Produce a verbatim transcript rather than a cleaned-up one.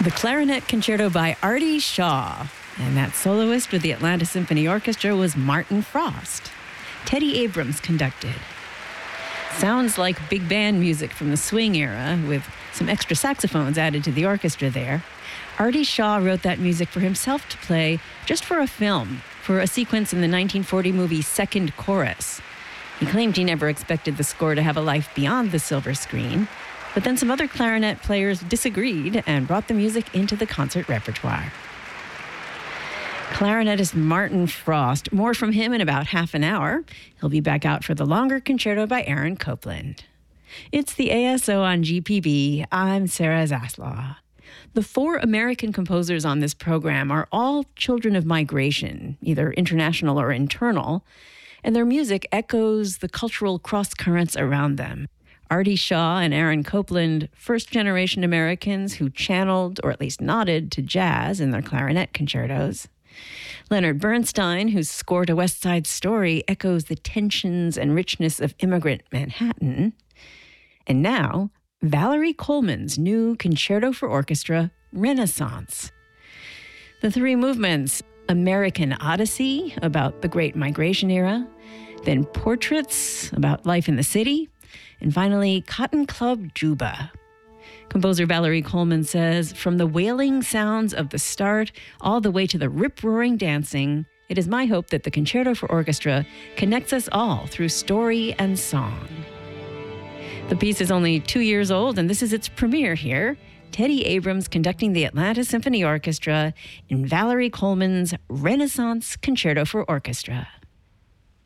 The Clarinet Concerto by Artie Shaw. And that soloist with the Atlanta Symphony Orchestra was Martin Frost. Teddy Abrams conducted. Sounds like big band music from the swing era, with some extra saxophones added to the orchestra there. Artie Shaw wrote that music for himself to play just for a film, for a sequence in the nineteen forty movie Second Chorus. He claimed he never expected the score to have a life beyond the silver screen, but then some other clarinet players disagreed and brought the music into the concert repertoire. Clarinetist Martin Frost. More from him in about half an hour. He'll be back out for the longer concerto by Aaron Copland. It's the A S O on G P B. I'm Sarah Zaslaw. The four American composers on this program are all children of migration, either international or internal, and their music echoes the cultural cross-currents around them. Artie Shaw and Aaron Copland, first-generation Americans who channeled, or at least nodded, to jazz in their clarinet concertos. Leonard Bernstein, whose score to West Side Story echoes the tensions and richness of immigrant Manhattan. And now, Valerie Coleman's new concerto for orchestra, Renaissance. The three movements: American Odyssey, about the Great Migration era, then Portraits, about life in the city, and finally, Cotton Club Juba. Composer Valerie Coleman says, from the wailing sounds of the start all the way to the rip-roaring dancing, it is my hope that the Concerto for Orchestra connects us all through story and song. The piece is only two years old, and this is its premiere here. Teddy Abrams conducting the Atlanta Symphony Orchestra in Valerie Coleman's Renaissance Concerto for Orchestra.